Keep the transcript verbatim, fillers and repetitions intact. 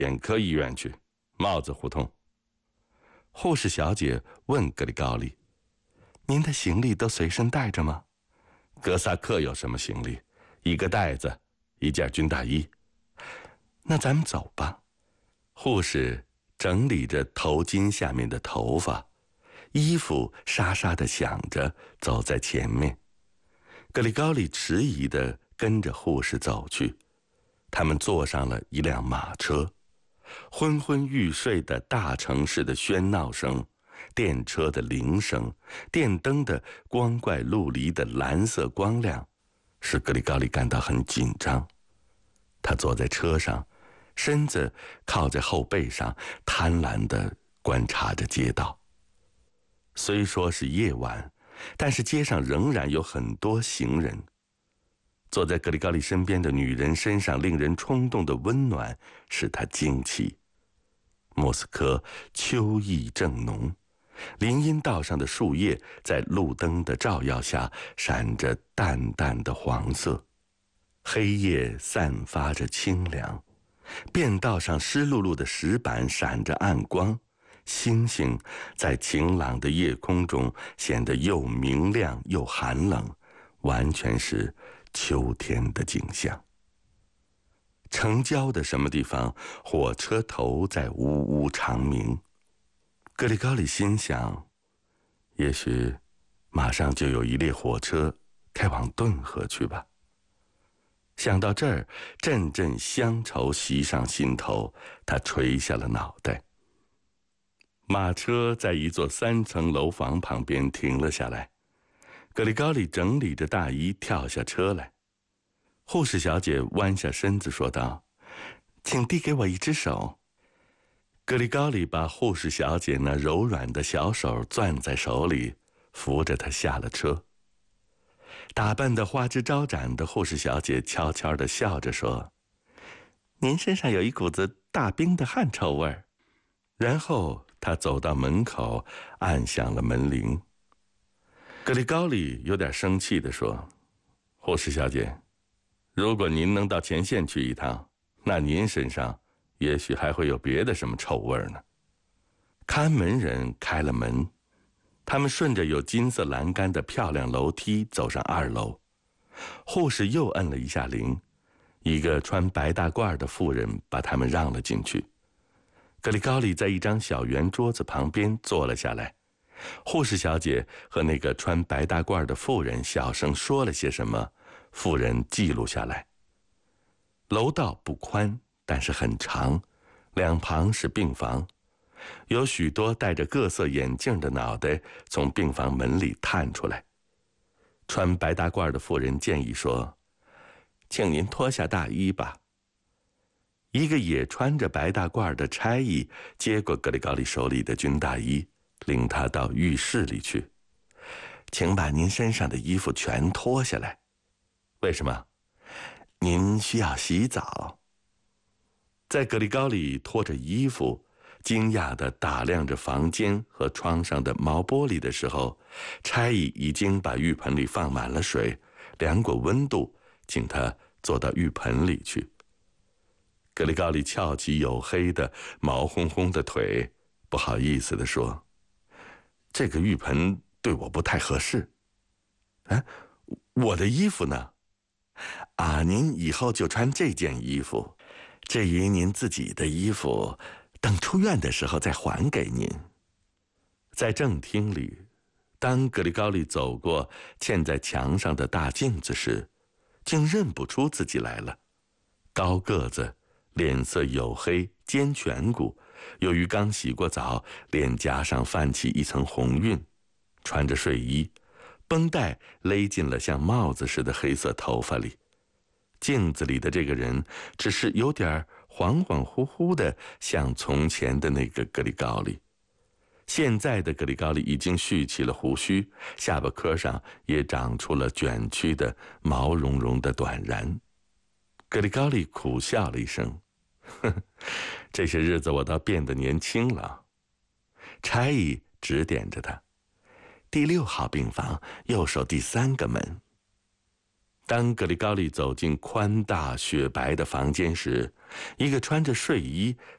眼科医院去，帽子胡同。护士小姐问格里高利：“您的行李都随身带着吗？”哥萨克有什么行李？一个袋子，一件军大衣。那咱们走吧。护士整理着头巾下面的头发，衣服沙沙地响着，走在前面。格里高利迟疑地跟着护士走去。他们坐上了一辆马车。昏昏欲睡的大城市的喧闹声，电车的铃声，电灯的光怪陆离的蓝色光亮，使格里高利感到很紧张。他坐在车上，身子靠在后背上，贪婪地观察着街道。虽说是夜晚，但是街上仍然有很多行人。坐在格里高利身边的女人身上令人冲动的温暖使他惊奇。莫斯科秋意正浓，林荫道上的树叶在路灯的照耀下闪着淡淡的黄色，黑夜散发着清凉，便道上湿漉漉的石板闪着暗光，星星在晴朗的夜空中显得又明亮又寒冷，完全是秋天的景象。城郊的什么地方，火车头在呜呜长鸣。格里高利心想，也许马上就有一列火车开往顿河去吧。想到这儿，阵阵乡愁袭上心头，他垂下了脑袋。马车在一座三层楼房旁边停了下来。格里高利整理着大衣跳下车来。护士小姐弯下身子说道：“请递给我一只手。”格里高利把护士小姐那柔软的小手攥在手里，扶着她下了车。打扮得花枝招展的护士小姐悄悄地笑着说：“您身上有一股子大冰的汗臭味儿。”然后她走到门口，按响了门铃。格里高利有点生气地说：“护士小姐，如果您能到前线去一趟，那您身上也许还会有别的什么臭味呢。”看门人开了门，他们顺着有金色栏杆的漂亮楼梯走上二楼。护士又摁了一下铃，一个穿白大褂的妇人把他们让了进去。格里高利在一张小圆桌子旁边坐了下来。护士小姐和那个穿白大褂的妇人小声说了些什么，妇人记录下来。楼道不宽，但是很长，两旁是病房，有许多戴着各色眼镜的脑袋从病房门里探出来。穿白大褂的妇人建议说：“请您脱下大衣吧。”一个也穿着白大褂的差役接过格里高利手里的军大衣，领他到浴室里去。“请把您身上的衣服全脱下来。”“为什么？”“您需要洗澡。”在格里高利脱着衣服，惊讶地打量着房间和窗上的毛玻璃的时候，差役已经把浴盆里放满了水，量过温度，请他坐到浴盆里去。格里高利翘起黝黑的毛烘烘的腿，不好意思地说：“这个浴盆对我不太合适。”“哎，我的衣服呢？”“啊，您以后就穿这件衣服，至于您自己的衣服，等出院的时候再还给您。”在正厅里，当格里高利走过嵌在墙上的大镜子时，竟认不出自己来了。高个子，脸色黝黑，尖颧骨，由于刚洗过澡，脸颊上泛起一层红晕，穿着睡衣，绷带勒进了像帽子似的黑色头发里。镜子里的这个人只是有点恍恍惚惚的，像从前的那个格里高利。现在的格里高利已经蓄起了胡须，下巴颏上也长出了卷曲的毛茸茸的短髯。格里高利苦笑了一声：“呵呵，这些日子我倒变得年轻了。”差役指点着他：“第六号病房，右手第三个门。”当格里高利走进宽大雪白的房间时，一个穿着睡衣